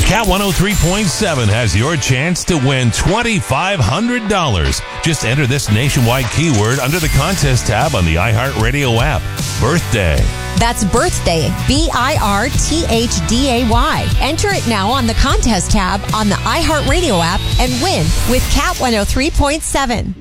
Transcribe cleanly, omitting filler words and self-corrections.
Cat 103.7 has your chance to win $2,500. Just enter this nationwide keyword under the contest tab on the iHeartRadio app. Birthday. That's birthday, BIRTHDAY. Enter it now on the contest tab on the iHeartRadio app and win with Cat 103.7.